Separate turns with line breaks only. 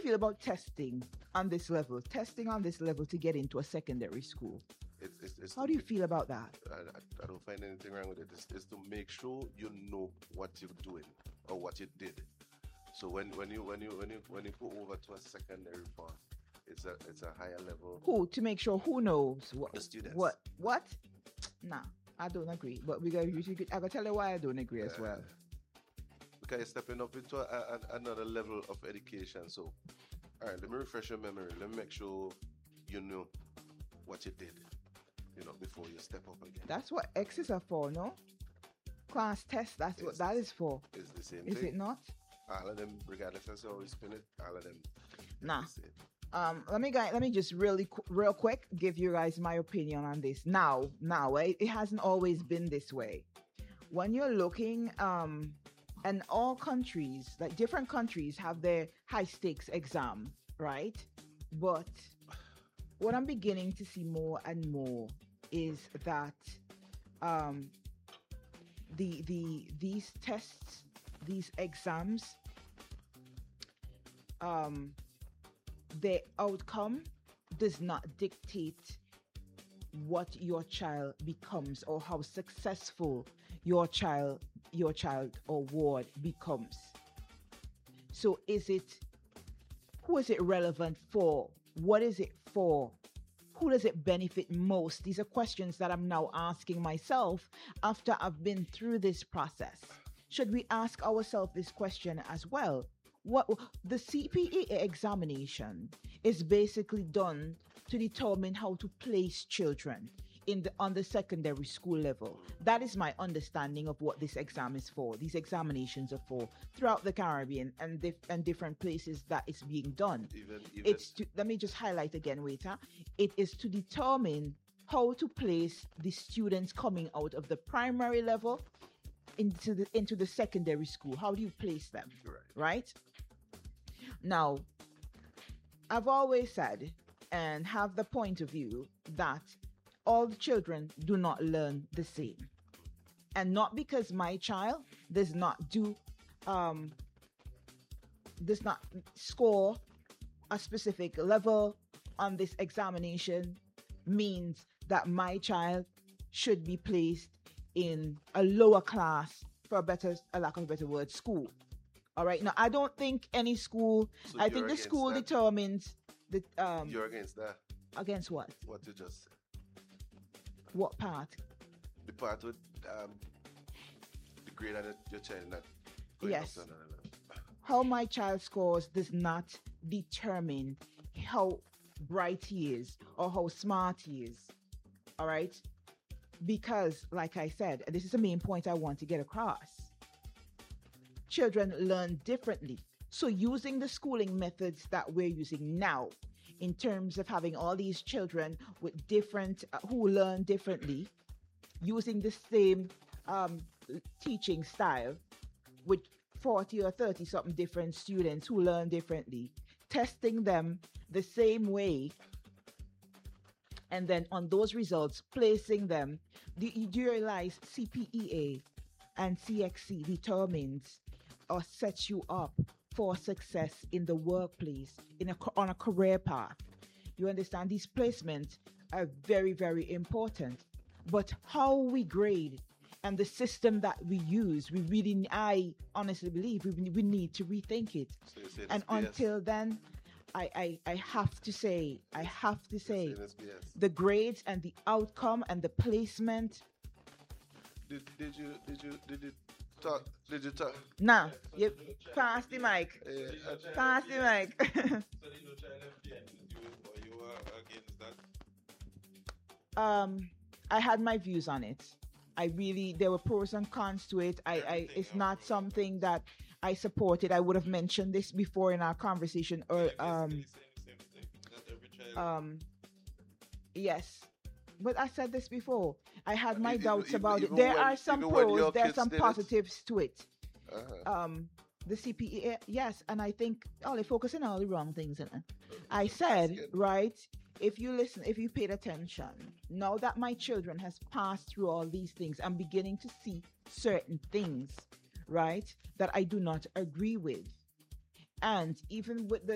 feel about testing on this level? Testing on this level to get into a secondary school.
It's
How do you feel about that?
I don't find anything wrong with it. It's to make sure you know what you're doing or what you did. So when you go over to a secondary path, it's a higher level.
Who to make sure who knows what
The students.
what? Nah, I don't agree. But I gotta tell you why I don't agree as well.
Because you're stepping up into another level of education. So, all right, let me refresh your memory. Let me make sure you know what you did, before you step up again.
That's what X's are for, no? Class test. That's what that is for.
It's the same
Is
thing.
it not?
All of them, regardless of how you spin it, all of them.
Nah.
the same.
Let me just real quick give you guys my opinion on this. Now, it hasn't always been this way. When you're looking, and all countries, like different countries, have their high stakes exam, right? But what I'm beginning to see more and more is that these tests, these exams, the outcome does not dictate what your child becomes or how successful your child or ward becomes. So who is it relevant for? What is it for? Who does it benefit most? These are questions that I'm now asking myself after I've been through this process. Should we ask ourselves this question as well? What the CPE examination is basically done to determine how to place children on the secondary school level. That is my understanding of what this exam is for. These examinations are for throughout the Caribbean and different places that it's being done.
Even
Let me just highlight again, waiter. It is to determine how to place the students coming out of the primary level into the secondary school. How do you place them? Right? Now, I've always said and have the point of view that all the children do not learn the same. And not because my child does not score a specific level on this examination means that my child should be placed in a lower class, for a lack of a better word, school. All right. Now, I don't think any school.
So
I think the school determines the.
You're against that.
Against what?
What you just said.
What part?
The part with the grade that your child not going
Yes.
up to another level.
How my child scores does not determine how bright he is or how smart he is. All right. Because, like I said, and this is the main point I want to get across, children learn differently. So using the schooling methods that we're using now, in terms of having all these children with different, who learn differently, using the same teaching style with 40 or 30 something different students who learn differently, testing them the same way, and then on those results, placing them. Do you realize CPEA and CXC determines or sets you up for success in the workplace, on a career path? You understand? These placements are very, very important. But how we grade and the system that we use, I honestly believe we need to rethink it.
So you say
And
it's BS.
until then, I have to say,
You say it's BS.
the grades and the outcome and the placement.
Did you talk? Did you talk?
Nah, you pass the mic. Pass the mic.
So they don't try to you are against that?
I had my views on it. There were pros and cons to it. It's not something that I supported. I would have mentioned this before in our conversation. Or
Basically saying the same thing. Not every child.
yes, but I said this before. I had my
Even-
doubts
even-
about it.
even
There
when-
are some
even when
pros.
your
There are
kids
some
did it?
positives to it.
Uh-huh.
The CPE, yes, and I think they're focusing on all the wrong things. I
That's
said,
good.
right, if you paid attention, now that my children has passed through all these things, I'm beginning to see certain things, right, that I do not agree with. And even with the